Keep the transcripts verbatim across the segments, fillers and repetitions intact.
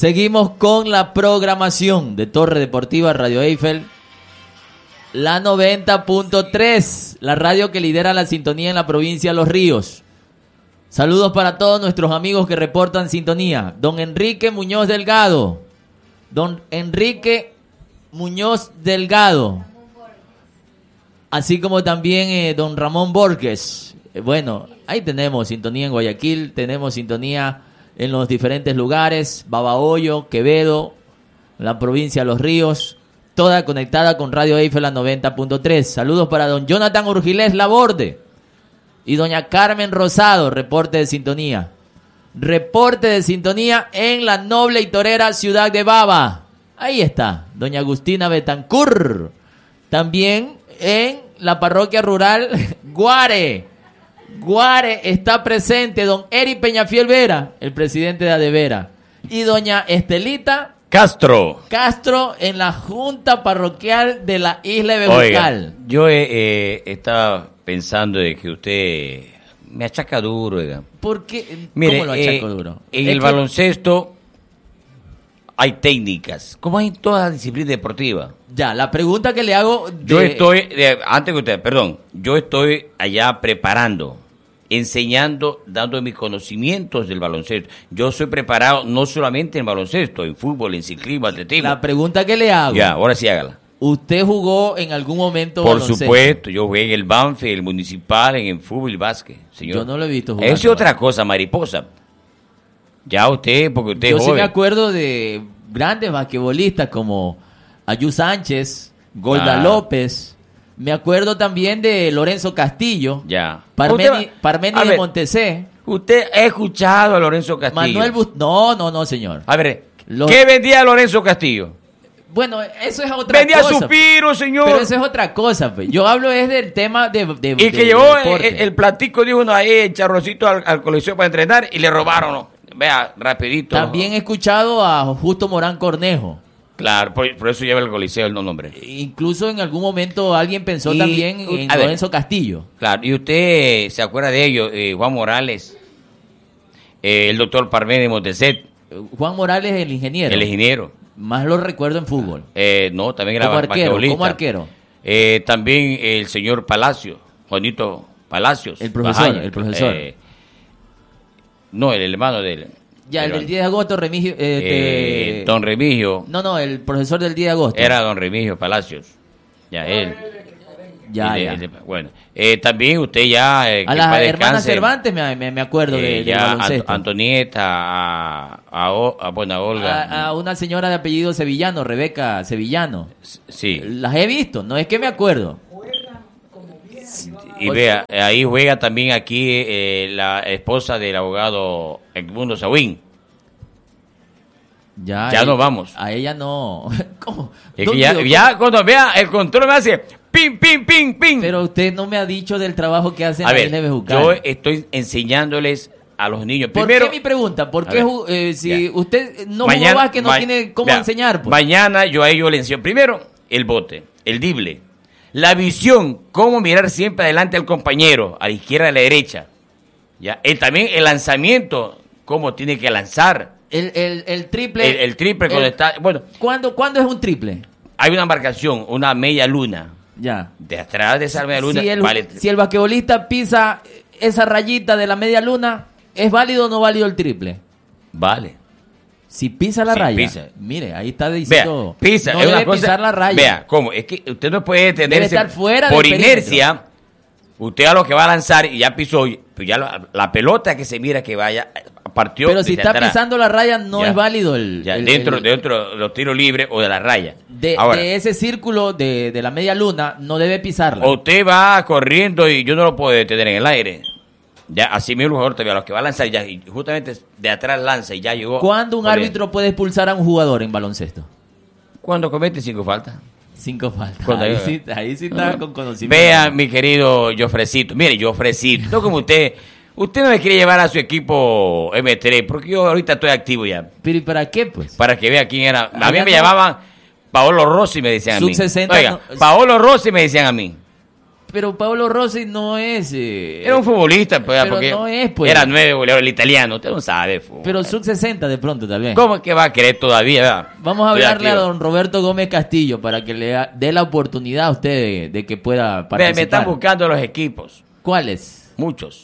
Seguimos con la programación de Torre Deportiva Radio Eiffel, la noventa punto tres, la radio que lidera la sintonía en la provincia de Los Ríos. Saludos para todos nuestros amigos que reportan sintonía. Don Enrique Muñoz Delgado. Don Enrique Muñoz Delgado. Así como también eh, don Ramón Borges. Eh, bueno, ahí tenemos sintonía en Guayaquil, tenemos sintonía en los diferentes lugares, Babahoyo, Quevedo, la provincia de Los Ríos, toda conectada con Radio Eiffel a noventa punto tres. Saludos para don Jonathan Urgilés Laborde y doña Carmen Rosado, reporte de sintonía. Reporte de sintonía en la noble y torera ciudad de Baba. Ahí está, doña Agustina Betancur. También en la parroquia rural Guare. Guare está presente don Eri Peñafiel Vera, el presidente de Adevera. Y doña Estelita Castro. Castro en la junta parroquial de la isla de Bejucal. Yo eh, eh, estaba pensando de que usted me achaca duro. Oiga. ¿Por qué? Mire, ¿Cómo lo achaco eh, duro? En Es el que... baloncesto hay técnicas, como hay en toda disciplina deportiva. Ya, la pregunta que le hago... De... Yo estoy, eh, antes que usted, perdón, yo estoy allá preparando, enseñando, dando mis conocimientos del baloncesto. Yo soy preparado no solamente en baloncesto, en fútbol, en ciclismo, atletismo. La pregunta que le hago... Ya, ahora sí hágala. ¿Usted jugó en algún momento Por baloncesto? supuesto, yo jugué en el Banfield, el Municipal, en el fútbol y básquet, señor. Yo no lo he visto jugar. Eso es otra cosa, mariposa. Ya usted, porque usted Yo es sí joven. me acuerdo de grandes basquetbolistas como Ayú Sánchez, Golda Ah. López. Me acuerdo también de Lorenzo Castillo, Ya. Parmeni, Usted va- Parmeni a de ver, Montesé, Usted ha escuchado a Lorenzo Castillo. Manuel Bust... No, no, no, señor. A ver, Lo- ¿qué vendía Lorenzo Castillo? Bueno, eso es otra Vendía cosa. suspiros, señor. Pero eso es otra cosa, pues. Yo hablo es del tema de, de Y de- que llevó de el, deporte. el, el platico de uno ahí, el charrocito al, al coliseo para entrenar y le robaron. ¿No? Vea, rapidito. También he escuchado a Justo Morán Cornejo. Claro, por, por eso lleva el coliseo el nombre. Incluso en algún momento alguien pensó Y, también en a ver, Lorenzo Castillo. Claro, y usted se acuerda de ellos, eh, Juan Morales, eh, el doctor Parmé de Monteset, Juan Morales, el ingeniero. el ingeniero. Más lo recuerdo en fútbol. Eh, no, también era Como arquero, basquetbolista. como arquero. Eh, también el señor Palacio, Juanito Palacios. El profesor, Bajaña. el profesor. Eh, no, el hermano del... Ya, el del- del diez de agosto, Remigio... eh, eh, te- don Remigio, No, no, el profesor del diez de agosto. era don Remigio Palacios. Ya, él. Ya, Y ya. de- de- bueno, eh, también usted ya... eh, A que las en paz hermanas descanse, Cervantes me, me, me acuerdo eh, de, del ya baloncesto. Ant- Antonieta, a, a, O- a, bueno, a Olga. A, a una señora de apellido Sevillano, Rebeca Sevillano. Sí, Las he visto, no es que me acuerdo. y vea, eh, ahí juega también aquí eh, la esposa del abogado Edmundo Sawin. Ya, Ya a nos ella- vamos. A ella no. ¿Cómo? Es Don que ya, Guido, ya cuando vea el control me hace pim, pim, pim, pim. Pero usted no me ha dicho del trabajo que hace en a la ver, isla de Bejucal. yo estoy enseñándoles a los niños. ¿Por Primero, qué mi pregunta? ¿Por A qué ver, ju- eh, si ya. usted no mañana, jugó básquet, no ma- tiene cómo vea, enseñar? Pues? Mañana yo a ellos les enseño. Primero, el bote, el dible. La visión, cómo mirar siempre adelante al compañero, a la izquierda y a la derecha. ¿Ya? Y también el lanzamiento, cómo tiene que lanzar. El, el, el triple. El, el triple cuando el- está... Bueno, ¿Cuándo, ¿Cuándo es un triple? hay una marcación, una media luna. Ya. De atrás de esa media luna Si el, vale... si el basquetbolista pisa esa rayita de la media luna, ¿es válido o no válido el triple? Vale. Si pisa la Sí, raya. pisa. Mire, ahí está Vea, diciendo. pisa, no es debe una cosa, pisar la raya. Vea, ¿cómo? Es que usted no puede tener Debe estar fuera del por perímetro. inercia. Usted a lo que va a lanzar y ya pisó, pues ya la, la pelota que se mira que vaya partió. Pero si desde está atrás. pisando la raya, no Ya. es válido el. Ya, el- dentro, el- dentro de los tiros libres o de la raya. de, Ahora, de ese círculo de, de la media luna, no debe pisarla. usted va corriendo y yo no lo puedo detener en el aire. Ya, así mismo el jugador todavía, los que va a lanzar ya, y justamente de atrás lanza y ya llegó. ¿Cuándo un corriendo. árbitro puede expulsar a un jugador en baloncesto? Cuando comete cinco faltas. Cinco faltas. Cuando Ahí hay- sí, ahí sí está con conocimiento. Vea, mi querido Jofrecito. Mire, Jofrecito, no como usted. Usted no me quiere llevar a su equipo M tres, porque yo ahorita estoy activo ya. ¿Pero y para qué, pues? Para que vea quién era. A mí Allá me no- llamaban Paolo Rossi, me decían a Sub mí. sesenta Oiga, no- Paolo Rossi me decían a mí. pero Paolo Rossi no es... Eh, era un futbolista, pues, pero porque no es, pues. Era nueve goleador el italiano, usted no sabe fútbol. Pero sub sesenta de pronto también. ¿Cómo es que va a querer todavía? ¿Verdad? Vamos a Estoy hablarle activo. a don Roberto Gómez Castillo para que le dé la oportunidad a usted de, de que pueda participar. Me, me están buscando los equipos, ¿Cuáles? muchos.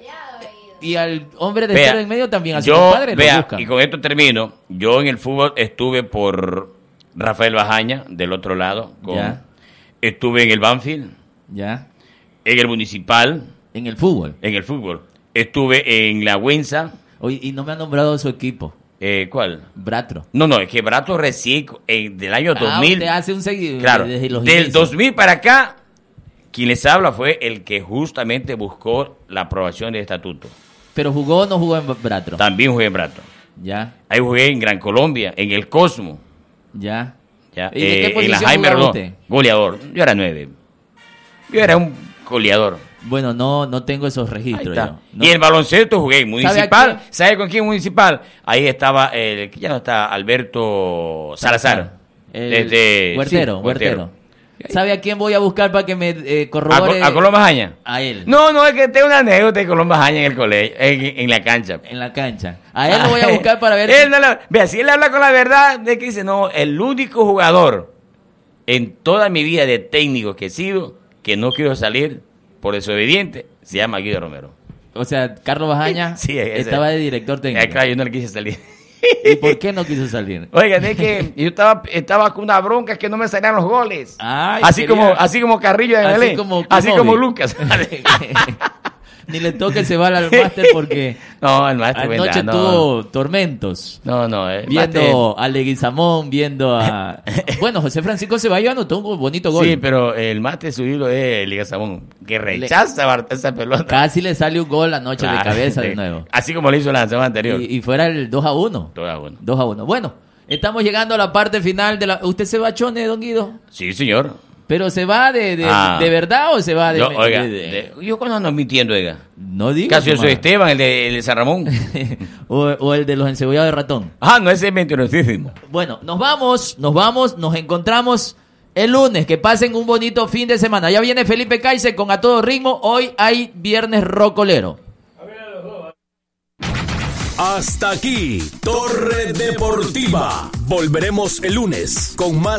Y al hombre de Vea, cero en medio también, a su yo, compadre lo vea, buscan. y con esto termino. Yo en el fútbol estuve por Rafael Bajaña, del otro lado. Con, Ya. Estuve en el Banfield, Ya, en el Municipal, en el fútbol. en el fútbol. Estuve en la Güenza. Oye, y no me ha nombrado su equipo, Eh, ¿Cuál? Bratro. No, no, es que Brato recién, eh, del año dos mil. Ah, usted hace un seguido Claro, desde los del inicios. dos mil para acá, quien les habla fue el que justamente buscó la aprobación del estatuto. Pero jugó o no jugó en Bratro. También jugué en Brato. Ya, Ahí jugué en Gran Colombia, en el Cosmo. ya. Ya, ¿Y de qué eh, en la posición Jaime jugaba Rodón. usted? Goleador. Yo era nueve. Yo era un goleador. Bueno, no, no tengo esos Ahí registros. está. yo. No. Y en baloncesto jugué en ¿Sabe a Municipal. quién? ¿Sabe con quién Municipal? Ahí estaba, el que ya no está, Alberto Salazar. El Desde- Huertero, sí, Huertero. ¿Sabe a quién voy a buscar para que me eh, ¿A, corrobore? Co- a Colón Bajaña? A él. No, no, es que tengo una anécdota de Colón Bajaña en el colegio, en, en la cancha. En la cancha. A él lo voy a buscar para ver. Él no le- vea, si él habla con la verdad, de que dice, no, el único jugador en toda mi vida de técnico que he sido, que no quiero salir por desobediente, se llama Guido Romero. O sea, Carlos Bajaña Sí, ese. estaba de director Eh, técnico. claro, yo no le quise salir. ¿Y por qué no quiso salir? Oigan, es que yo estaba, estaba con una bronca que no me salían los goles. Ay, así, quería- como, así como Carrillo de Así Belén. como Así Kumovic. como Lucas. Ni le toque se va al máster porque No, el maestro anoche Vendá, no. tuvo tormentos. No, no, eh. Viendo a Leguizamón, viendo a... Bueno, José Francisco Ceballos anotó un bonito gol. Sí, pero el mate subido es Liga Samón, que rechaza Bart- esa pelota. Casi le sale un gol anoche de Claro, cabeza de sí. nuevo. Así como lo hizo la semana anterior. Y, y fuera el dos a uno. Todo a uno. dos a uno. Bueno, estamos llegando a la parte final de la... ¿Usted se va, Chone, don Guido? Sí, señor. ¿Pero se va de, de, Ah. de verdad o se va de...? Yo, oiga, de- de- de- yo cuando ando mintiendo, oiga. No diga. Casi yo soy Esteban, el de, el de San Ramón. o, o el de los encebollados de ratón. Ah, no, ese es mentirosísimo. Bueno, nos vamos, nos vamos, nos encontramos el lunes. Que pasen un bonito fin de semana. Ya viene Felipe Caice con A Todo Ritmo. Hoy hay Viernes Rocolero. Hasta aquí, Torre Deportiva. Volveremos el lunes con más